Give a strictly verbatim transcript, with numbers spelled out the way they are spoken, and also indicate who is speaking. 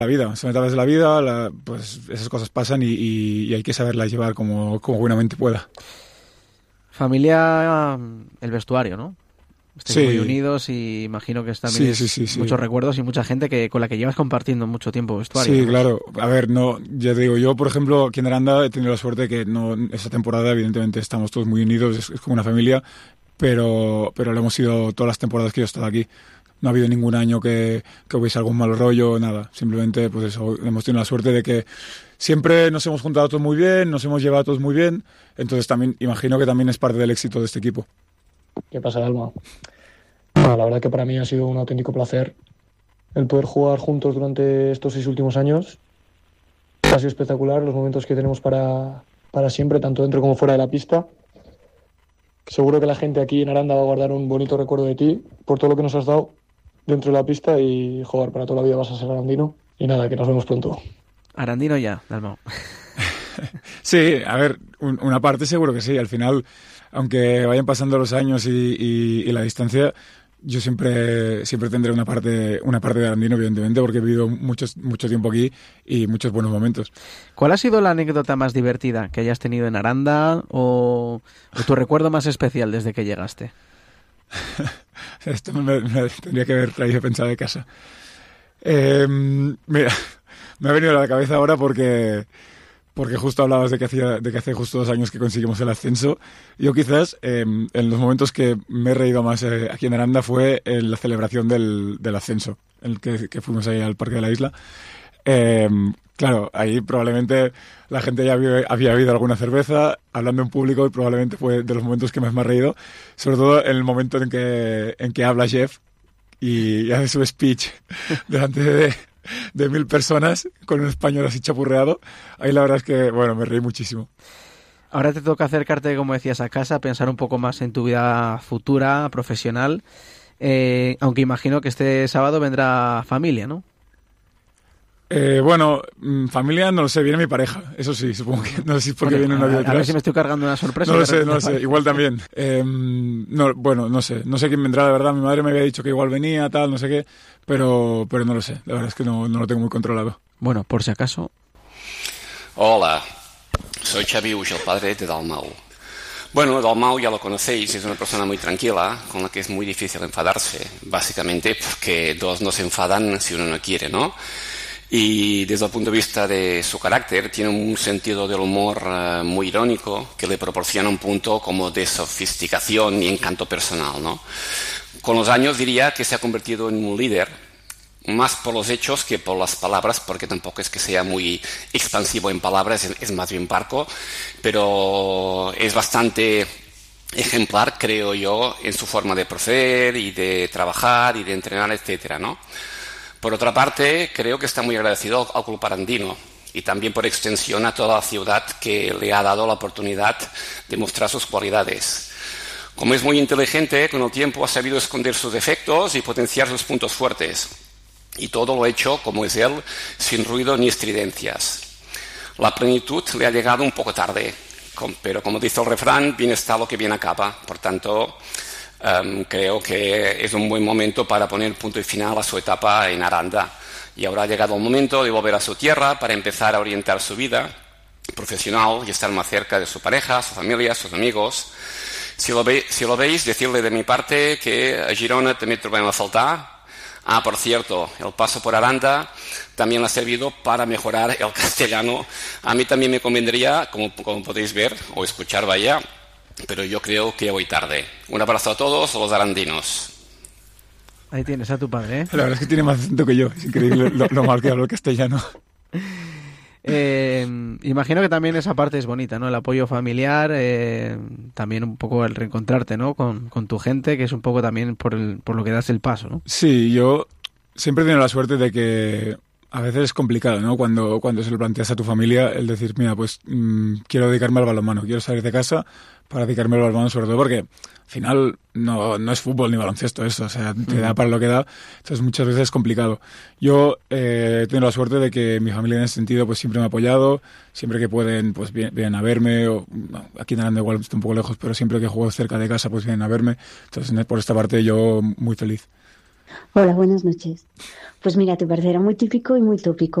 Speaker 1: La vida, son etapas de la vida, la, pues esas cosas pasan y, y, y hay que saberlas llevar como, como buenamente pueda.
Speaker 2: Familia, el vestuario, ¿no? Estáis
Speaker 1: sí.
Speaker 2: muy unidos y imagino que también
Speaker 1: sí,
Speaker 2: es
Speaker 1: sí, sí,
Speaker 2: muchos
Speaker 1: sí.
Speaker 2: recuerdos y mucha gente que con la que llevas compartiendo mucho tiempo vestuario.
Speaker 1: Sí,
Speaker 2: ¿no?
Speaker 1: claro. A ver, no, ya te digo, yo por ejemplo aquí en Aranda he tenido la suerte que no, esta temporada evidentemente estamos todos muy unidos, es, es como una familia, pero, pero lo hemos sido todas las temporadas que yo he estado aquí. No ha habido ningún año que, que hubiese algún mal rollo, nada. Simplemente, pues eso, hemos tenido la suerte de que siempre nos hemos juntado todos muy bien, nos hemos llevado todos muy bien. Entonces también imagino que también es parte del éxito de este equipo.
Speaker 3: ¿Qué pasa, Alma? Bueno, la verdad que para mí ha sido un auténtico placer el poder jugar juntos durante estos seis últimos años. Ha sido espectacular los momentos que tenemos para, para siempre, tanto dentro como fuera de la pista. Seguro que la gente aquí en Aranda va a guardar un bonito recuerdo de ti por todo lo que nos has dado dentro de la pista y, joder, para toda la vida vas a ser arandino. Y nada, que nos vemos pronto.
Speaker 2: Arandino ya, Dalmau.
Speaker 1: Sí, a ver, un, una parte seguro que sí. Al final, aunque vayan pasando los años y, y, y la distancia, yo siempre siempre tendré una parte una parte de arandino, evidentemente, porque he vivido muchos, mucho tiempo aquí y muchos buenos momentos.
Speaker 2: ¿Cuál ha sido la anécdota más divertida que hayas tenido en Aranda o, o tu recuerdo más especial desde que llegaste?
Speaker 1: Esto me, me tendría que haber traído pensado de casa. Eh, mira, me ha venido a la cabeza ahora porque, porque justo hablabas de que, hacía, de que hace justo dos años que conseguimos el ascenso. Yo quizás, eh, en los momentos que me he reído más eh, aquí en Aranda fue en la celebración del, del ascenso, en el que, que fuimos ahí al Parque de la Isla. Eh, claro, ahí probablemente la gente ya había, había bebido alguna cerveza, hablando en público, y probablemente fue de los momentos que más me ha reído, sobre todo en el momento en que, en que habla Jeff y hace su speech delante de, de mil personas con un español así chapurreado. Ahí la verdad es que, bueno, me reí muchísimo.
Speaker 2: Ahora te toca acercarte, como decías, a casa, pensar un poco más en tu vida futura, profesional, eh, aunque imagino que este sábado vendrá familia, ¿no?
Speaker 1: Eh, bueno, familia no lo sé, viene mi pareja, eso sí, supongo que no sé si es porque
Speaker 2: bueno,
Speaker 1: viene una vida
Speaker 2: a, a ver si me estoy cargando una sorpresa.
Speaker 1: No lo sé, no lo sé, igual también. Eh, no, bueno, no sé, no sé quién vendrá, la verdad. Mi madre me había dicho que igual venía, tal, no sé qué, pero, pero no lo sé, la verdad es que no, no lo tengo muy controlado.
Speaker 2: Bueno, por si acaso.
Speaker 4: Hola, soy Xavi Uix, el padre de Dalmau. Bueno, Dalmau ya lo conocéis, es una persona muy tranquila, con la que es muy difícil enfadarse, básicamente porque dos no se enfadan si uno no quiere, ¿no? Y desde el punto de vista de su carácter, tiene un sentido del humor uh, muy irónico que le proporciona un punto como de sofisticación y encanto personal, ¿no? Con los años diría que se ha convertido en un líder, más por los hechos que por las palabras, porque tampoco es que sea muy expansivo en palabras, es, es más bien parco, pero es bastante ejemplar, creo yo, en su forma de proceder y de trabajar y de entrenar, etcétera, ¿no? Por otra parte, creo que está muy agradecido al club arandino y también por extensión a toda la ciudad que le ha dado la oportunidad de mostrar sus cualidades. Como es muy inteligente, con el tiempo ha sabido esconder sus defectos y potenciar sus puntos fuertes. Y todo lo ha hecho, como es él, sin ruido ni estridencias. La plenitud le ha llegado un poco tarde, pero como dice el refrán, bien está lo que bien acaba. Por tanto, Um, creo que es un buen momento para poner punto y final a su etapa en Aranda. Y ahora ha llegado el momento de volver a su tierra para empezar a orientar su vida profesional y estar más cerca de su pareja, su familia, sus amigos. Si lo, ve, si lo veis, decirle de mi parte que a Girona també trobem a faltar. Ah, por cierto, el paso por Aranda también ha servido para mejorar el castellano. A mí también me convendría, como, como podéis ver o escuchar, vaya, pero yo creo que voy tarde. Un abrazo a todos, los arandinos.
Speaker 2: Ahí tienes a tu padre, ¿eh?
Speaker 1: La verdad es que tiene más acento que yo. Es increíble lo, lo mal que hablo el castellano.
Speaker 2: Eh, imagino que también esa parte es bonita, ¿no? El apoyo familiar, eh, también un poco el reencontrarte, ¿no? Con, con tu gente, que es un poco también por, el, por lo que das el paso, ¿no?
Speaker 1: Sí, yo siempre he tenido la suerte de que a veces es complicado, ¿no? Cuando, cuando se lo planteas a tu familia, el decir, mira, pues mmm, quiero dedicarme al balonmano, quiero salir de casa para dedicarme al balonmano, sobre todo porque al final no, no es fútbol ni baloncesto eso, o sea, te da para lo que da, entonces muchas veces es complicado. Yo eh, tengo la suerte de que mi familia en ese sentido pues siempre me ha apoyado, siempre que pueden pues vienen a verme, o no, aquí en Aranda igual está un poco lejos, pero siempre que juego cerca de casa pues vienen a verme, entonces por esta parte yo muy feliz.
Speaker 5: Hola, buenas noches. Pues mira, te parecerá muy típico y muy tópico,